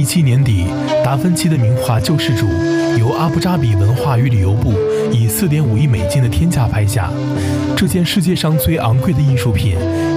2017年底，达芬奇的名画《救世主》由阿布扎比文化与旅游部以4.5亿美金的天价拍下。这件世界上最昂贵的艺术品